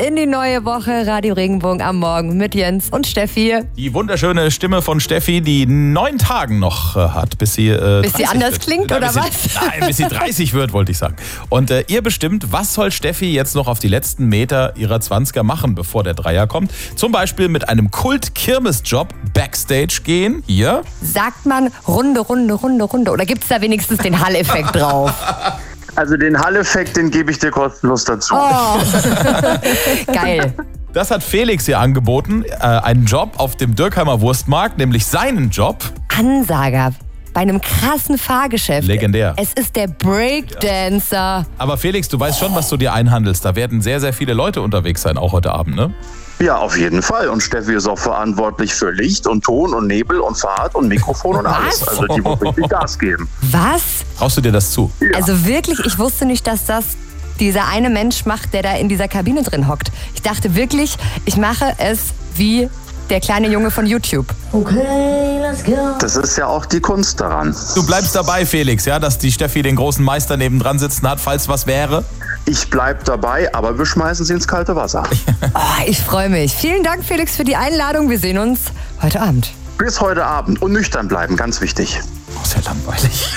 in die neue Woche. Radio Regenbogen am Morgen mit Jens und Steffi. Die wunderschöne Stimme von Steffi, die 9 Tagen noch hat, bis sie bis sie anders wird. klingt, oder was? Nein, bis sie 30 wird, wollte ich sagen. Und ihr bestimmt, was soll Steffi jetzt noch auf die letzten Meter ihrer 20er machen, bevor der Dreier kommt. Zum Beispiel mit einem Kult-Kirmes-Job Backstage gehen. Hier. Sagt man Runde, Runde, Runde, Runde? Oder gibt es da wenigstens den Hall-Effekt drauf? Also den Hall-Effekt, den gebe ich dir kostenlos dazu. Oh, geil. Das hat Felix ihr angeboten. Einen Job auf dem Dürkheimer Wurstmarkt, nämlich seinen Job. Ansager bei einem krassen Fahrgeschäft. Legendär. Es ist der Breakdancer. Aber Felix, du weißt schon, was du dir einhandelst. Da werden sehr, sehr viele Leute unterwegs sein, auch heute Abend, ne? Ja, auf jeden Fall. Und Steffi ist auch verantwortlich für Licht und Ton und Nebel und Fahrt und Mikrofon und alles. Also die wird richtig Gas geben. Was? Traust du dir das zu? Ja. Also wirklich, ich wusste nicht, dass das dieser eine Mensch macht, der da in dieser Kabine drin hockt. Ich dachte wirklich, ich mache es wie der kleine Junge von YouTube. Okay, let's go. Das ist ja auch die Kunst daran. Du bleibst dabei, Felix, ja, dass die Steffi den großen Meister nebendran sitzen hat, falls was wäre? Ich bleib dabei, aber wir schmeißen sie ins kalte Wasser. Oh, ich freue mich. Vielen Dank, Felix, für die Einladung. Wir sehen uns heute Abend. Bis heute Abend und nüchtern bleiben, ganz wichtig. Oh, ist ja langweilig.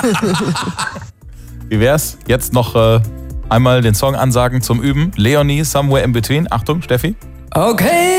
Wie wär's? Jetzt noch einmal den Song ansagen zum Üben. Leonie, Somewhere in Between. Achtung, Steffi. Okay.